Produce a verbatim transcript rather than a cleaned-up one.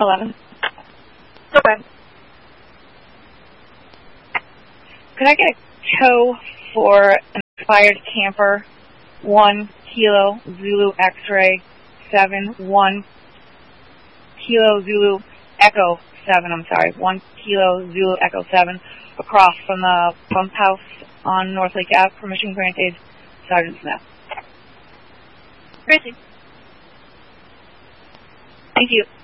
eleven. Okay. Could I get a tow for an expired camper, one Kilo Zulu X-ray seven, one Kilo Zulu Echo seven, I'm sorry, one Kilo Zulu Echo seven, across from the pump house on North Lake Ave. Permission granted, Sergeant Smith. Granted. Thank you.